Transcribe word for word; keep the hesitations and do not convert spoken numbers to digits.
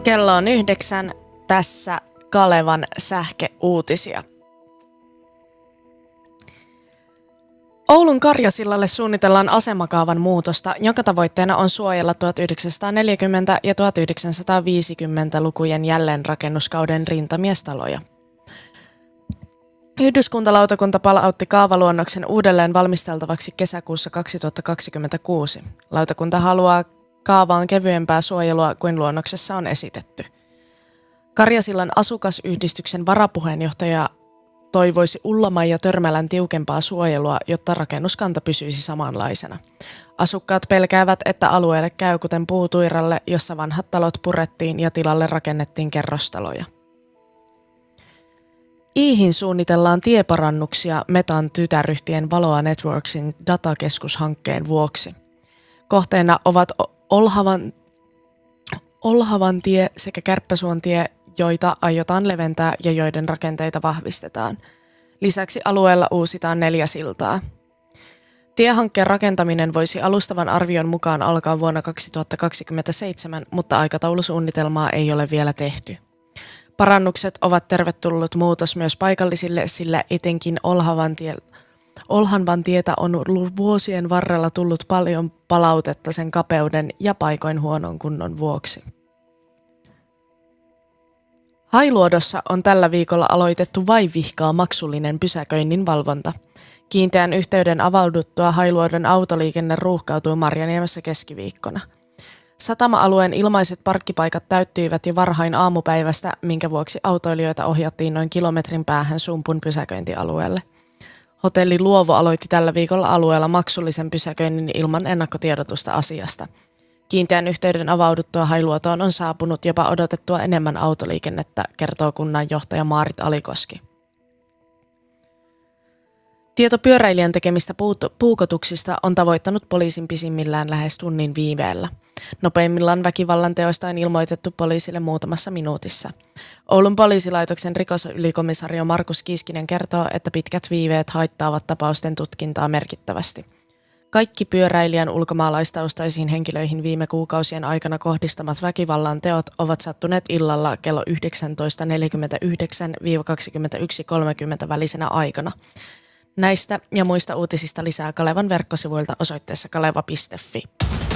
Kello on yhdeksän, tässä Kalevan sähkeuutisia. Oulun Karjasillalle suunnitellaan asemakaavan muutosta, jonka tavoitteena on suojella tuhatyhdeksänsataaneljäkymmentä- ja tuhatyhdeksänsataaviisikymmentälukujen jälleenrakennuskauden rintamiestaloja. Yhdyskuntalautakunta palautti kaavaluonnoksen uudelleen valmisteltavaksi kesäkuussa kaksituhattakaksikymmentäkuusi. Lautakunta haluaa kaavaan kevyempää suojelua kuin luonnoksessa on esitetty. Karjasillan asukasyhdistyksen varapuheenjohtaja toivoisi Ullamaija Törmälän tiukempaa suojelua, jotta rakennuskanta pysyisi samanlaisena. Asukkaat pelkäävät, että alueelle käy kuten Puutuiralle, jossa vanhat talot purettiin ja tilalle rakennettiin kerrostaloja. Iihin suunnitellaan tieparannuksia Metan tytäryhtiön Valoa Networksin datakeskushankkeen vuoksi. Kohteena ovat Olhavan, Olhavan tie sekä Kärppäsuon tie, joita aiotaan leventää ja joiden rakenteita vahvistetaan. Lisäksi alueella uusitaan neljä siltaa. Tiehankkeen rakentaminen voisi alustavan arvion mukaan alkaa vuonna kaksituhattakaksikymmentäseitsemän, mutta aikataulusuunnitelmaa ei ole vielä tehty. Parannukset ovat tervetullut muutos myös paikallisille, sillä etenkin Olhavan, tie, Olhanvan tietä on vuosien varrella tullut paljon palautetta sen kapeuden ja paikoin huonon kunnon vuoksi. Hailuodossa on tällä viikolla aloitettu vaivihkaa maksullinen pysäköinnin valvonta. Kiinteän yhteyden avauduttua Hailuodon autoliikenne ruuhkautui Marjaniemessä keskiviikkona. Satama-alueen ilmaiset parkkipaikat täyttyivät jo varhain aamupäivästä, minkä vuoksi autoilijoita ohjattiin noin kilometrin päähän Sumpun pysäköintialueelle. Hotelli Luovo aloitti tällä viikolla alueella maksullisen pysäköinnin ilman ennakkotiedotusta asiasta. Kiinteän yhteyden avauduttua Hailuotoon on saapunut jopa odotettua enemmän autoliikennettä, kertoo kunnanjohtaja Maarit Alikoski. Tieto pyöräilijän tekemistä puukotuksista on tavoittanut poliisin pisimmillään lähes tunnin viiveellä. Nopeimmillaan väkivallan teoista on ilmoitettu poliisille muutamassa minuutissa. Oulun poliisilaitoksen rikosylikomisario Markus Kiiskinen kertoo, että pitkät viiveet haittaavat tapausten tutkintaa merkittävästi. Kaikki pyöräilijän ulkomaalaistaustaisiin henkilöihin viime kuukausien aikana kohdistamat väkivallan teot ovat sattuneet illalla kello yhdeksäntoista neljäkymmentäyhdeksän - kaksikymmentäyksi kolmekymmentä välisenä aikana. Näistä ja muista uutisista lisää Kalevan verkkosivuilta osoitteessa kaleva piste fi.